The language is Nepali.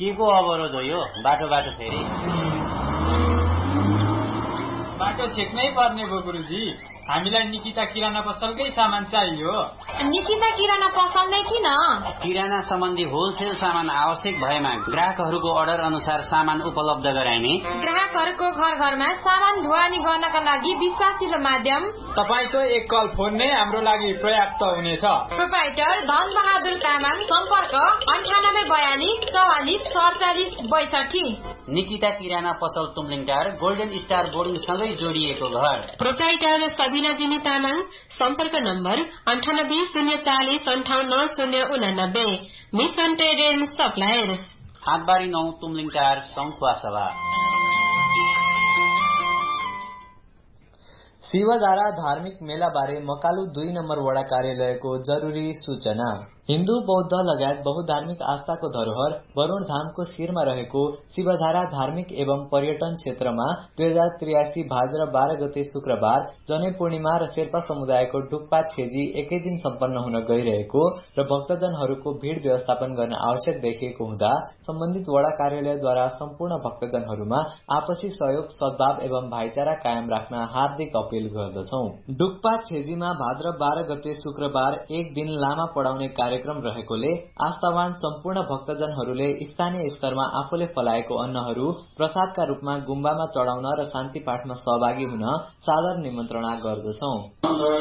के को अवरोध हो यो? बाटो फेरि बाटो छेक्नै पर्ने भयो गुरुजी। हामीलाई निकिता किराना पसलकै सामान चाहियो। निकिता किराना पसल नै किन? किराना सम्बन्धी होलसेल सामान आवश्यक भएमा ग्राहकहरूको अर्डर अनुसार सामान उपलब्ध गराइने। ग्राहकहरूको घर घरमा सामान ढुवानी गर्नका लागि विश्वासिलो माध्यम। तपाईको एक कल फोन नै हाम्रो लागि पर्याप्त हुनेछ। प्रोप्राइटर धन बहादुर तामाङ। सम्पर्क 9842 44 47 62। निकिता किराना पसल तुमलिङटार गोल्डन स्टार बोर्डिङ सँगै जोडिएको घर। प्रोप्राइटर सबिना जिनी तामाङ। सम्पर्क number 98 040 58 089। Mission trade and suppliers, हाटबारी 9 Tumlingtar सङ्खुवा सभा। शिवधारा धार्मिक मेला बारे मकालु 2 नम्बर वडा कार्यालयको जरुरी सूचना। हिन्दू बौद्ध लगायत बहुधार्मिक आस्थाको धरोहर वरुण धामको शिरमा रहेको शिवधारा धार्मिक एवं पर्यटन क्षेत्रमा 2083 भाद्र 12 गते शुक्रबार जनै पूर्णिमा र शेर्पा समुदायको डुक्पा छेजी एकै दिन सम्पन्न हुन गइरहेको र भक्तजनहरूको भीड़ व्यवस्थापन गर्न आवश्यक देखिएको हुँदा सम्बन्धित वडा कार्यालयद्वारा सम्पूर्ण भक्तजनहरूमा आपसी सहयोग सद्भाव एवं भाइचारा कायम राख्न हार्दिक अपील गर्दछौं। डुक्पा छेजीमा भाद्र 12 गते शुक्रबार एक दिन लामा पढाउने कार्यक्रम रहेकोले आस्थावान सम्पूर्ण भक्तजनहरूले स्थानीय स्तरमा आफूले फलाएको अन्नहरू प्रसादका रूपमा गुम्बामा चढाउन र शान्ति पाठमा सहभागी हुन सादर निमन्त्रणा गर्दछौं।